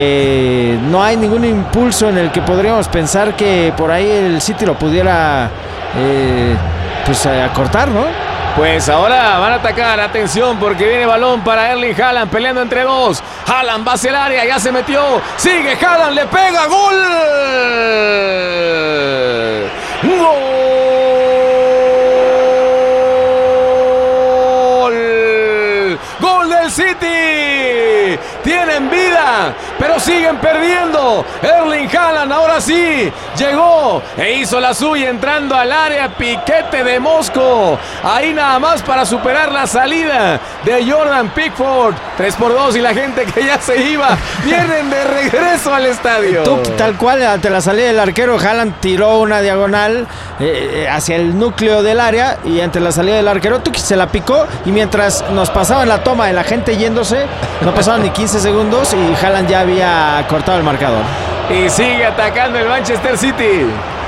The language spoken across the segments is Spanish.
No hay ningún impulso en el que podríamos pensar que por ahí el City lo pudiera acortar, ¿no? Pues ahora van a atacar, atención, porque viene balón para Erling Haaland, peleando entre dos. Haaland va hacia el área, ya se metió, sigue Haaland, le pega, ¡gol! ¡Gol! ¡Gol del City! Tienen vida, pero siguen perdiendo. Erling Haaland ahora sí llegó e hizo la suya entrando al área. Piquete de Mosco. Ahí nada más para superar la salida de Jordan Pickford. 3-2 y la gente que ya se iba vienen de regreso al estadio. Tal cual, ante la salida del arquero, Haaland tiró una diagonal hacia el núcleo del área y ante la salida del arquero se la picó, y mientras nos pasaban la toma de la gente yéndose, no pasaban ni 15 segundos y Haaland ya había cortado el marcador. Y sigue atacando el Manchester City.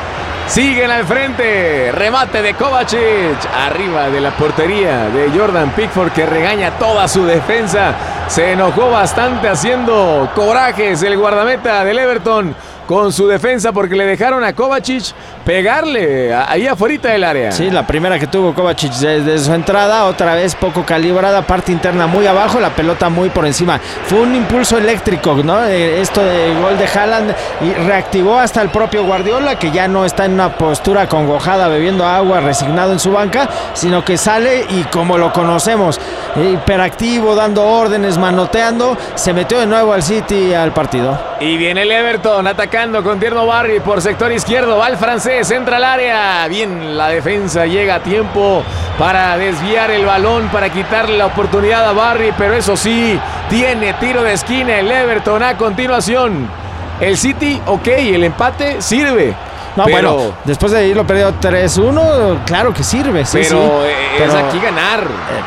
Siguen al frente. Remate de Kovacic. Arriba de la portería de Jordan Pickford, que regaña toda su defensa. Se enojó bastante haciendo corajes el guardameta del Everton con su defensa porque le dejaron a Kovacic pegarle ahí afuera del área. Sí, la primera que tuvo Kovacic desde su entrada, otra vez poco calibrada, parte interna muy abajo, la pelota muy por encima. Fue un impulso eléctrico, ¿no? Esto de gol de Haaland, y reactivó hasta el propio Guardiola, que ya no está en una postura congojada bebiendo agua, resignado en su banca, sino que sale y, como lo conocemos, hiperactivo, dando órdenes, manoteando, se metió de nuevo al City al partido. Y viene el Everton atacando con Tierno Barry por sector izquierdo. Va el francés, entra al área. Bien, la defensa llega a tiempo para desviar el balón, para quitarle la oportunidad a Barry. Pero eso sí, tiene tiro de esquina el Everton a continuación. El City, ok, el empate sirve. No, pero, bueno, después de irlo perdido 3-1, claro que sirve. Sí, pero, sí, es aquí ganar.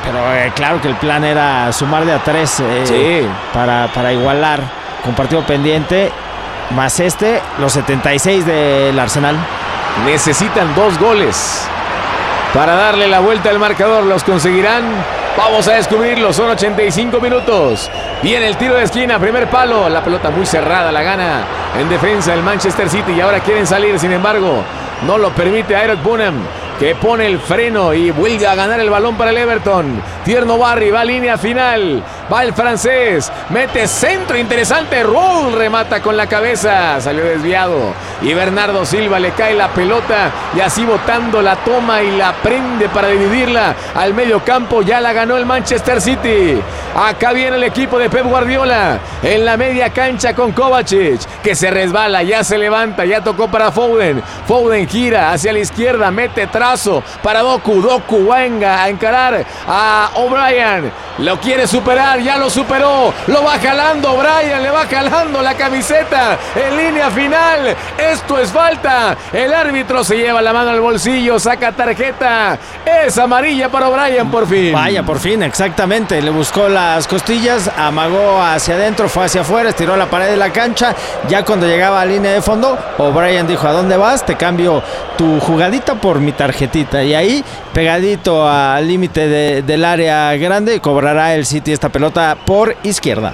Claro que el plan era sumar de a 3 sí, para igualar, con partido pendiente, más los 76 del Arsenal. Necesitan 2 goles para darle la vuelta al marcador. ¿Los conseguirán? Vamos a descubrirlo. Son 85 minutos. Viene el tiro de esquina, primer palo. La pelota muy cerrada, la gana en defensa el Manchester City. Y ahora quieren salir, sin embargo, no lo permite Erik Bunham, que pone el freno y vuelve a ganar el balón para el Everton. Tierno Barry va a línea final. Va el francés. Mete centro interesante. Roll remata con la cabeza. Salió desviado. Y Bernardo Silva le cae la pelota. Y así botando la toma y la prende para dividirla al medio campo. Ya la ganó el Manchester City. Acá viene el equipo de Pep Guardiola. En la media cancha con Kovacic, que se resbala. Ya se levanta. Ya tocó para Foden. Foden gira hacia la izquierda. Mete trazo para Doku. Doku va a encarar a O'Brien. Lo quiere superar, ya lo superó. Lo va jalando O'Brien, le va jalando la camiseta en línea final. Esto es falta. El árbitro se lleva la mano al bolsillo, saca tarjeta. Es amarilla para O'Brien por fin. Vaya, por fin, exactamente. Le buscó las costillas, amagó hacia adentro, fue hacia afuera, estiró la pared de la cancha. Ya cuando llegaba a línea de fondo, O'Brien dijo: ¿a dónde vas? Te cambio tu jugadita por mi tarjetita. Y ahí, pegadito al límite del área grande, cobrará el City esta pelota por izquierda.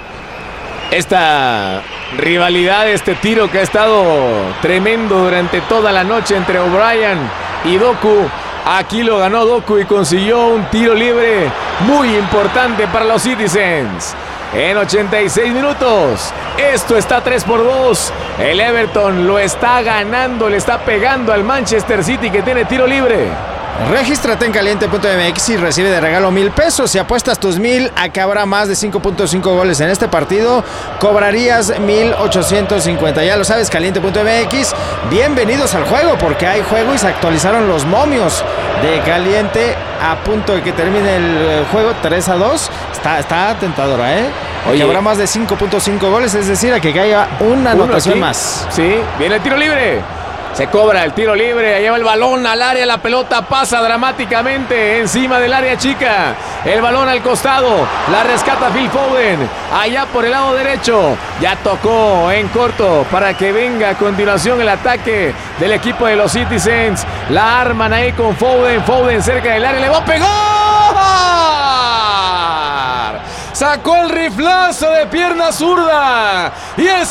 Esta rivalidad, este tiro que ha estado tremendo durante toda la noche entre O'Brien y Doku. Aquí lo ganó Doku y consiguió un tiro libre muy importante para los Citizens. En 86 minutos, esto está 3-2. El Everton lo está ganando, le está pegando al Manchester City, que tiene tiro libre. Regístrate en caliente.mx y recibe de regalo 1,000 pesos. Si apuestas tus 1,000 a que habrá más de 5.5 goles en este partido, cobrarías 1,850. Ya lo sabes, caliente.mx. Bienvenidos al juego, porque hay juego y se actualizaron los momios de Caliente a punto de que termine el juego 3-2. Está tentadora, ¿eh? Oye, habrá más de 5.5 goles, es decir, a que caiga una anotación más. Sí, viene el tiro libre. Se cobra el tiro libre, lleva el balón al área, la pelota pasa dramáticamente encima del área chica. El balón al costado, la rescata Phil Foden, allá por el lado derecho. Ya tocó en corto para que venga a continuación el ataque del equipo de los Citizens. La arman ahí con Foden, Foden cerca del área, le va a pegar. Sacó el riflazo de pierna zurda. Y el